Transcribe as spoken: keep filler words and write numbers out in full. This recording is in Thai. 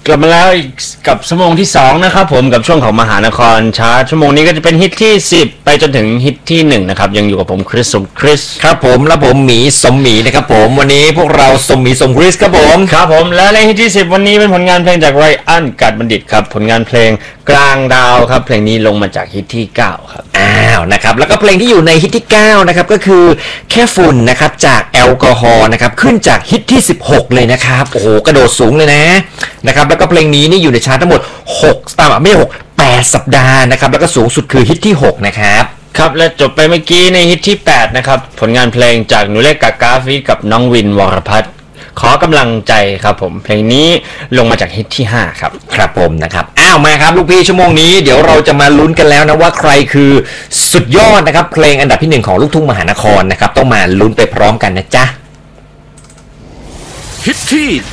กลับมาแล้วกับชั่วโมงที่สองนะครับผมกับช่วงของมหานครชาร์ตชั่วโมงนี้ก็จะเป็นฮิตที่สิบไปจนถึงฮิตที่หนึ่งนะครับยังอยู่กับผมคริสสมคริสครับผมและผมหมีสมหมีนะครับผมวันนี้พวกเราสมหมีสมคริสครับผมครับผมและในฮิตที่สิบวันนี้เป็นผลงานเพลงจากไรอันกัดบัณฑิตครับผลงานเพลงกลางดาวครับเพลงนี้ลงมาจากฮิตที่เก้าครับอ้าวนะครับแล้วก็เพลงที่อยู่ในฮิตที่เก้านะครับก็คือแค่ฝุ่นนะครับจากแอลกอฮอล์นะครับขึ้นจากฮิตที่สิบหกเลยนะครับโอ้โหกระโดดสูงเลยนะนะครับแล้วก็เพลงนี้นี่อยู่ในชาร์ตทั้งหมดหกตามไม่หก แปดสัปดาห์นะครับแล้วก็สูงสุดคือฮิตที่หกนะครับครับและจบไปเมื่อกี้ในฮิตที่แปดนะครับผลงานเพลงจากหนูเล็กกากาฟีกับน้องวินวรพัฒน์ขอกำลังใจครับผมเพลงนี้ลงมาจากฮิตที่ห้าครับครับผมนะครับอ้าวมาครับลูกพี่ชั่วโมงนี้เดี๋ยวเราจะมาลุ้นกันแล้วนะว่าใครคือสุดยอดนะครับเพลงอันดับที่หนึ่งของลูกทุ่งมหานครนะครับต้องมาลุ้นไปพร้อมกันนะจ๊ะฮิตที่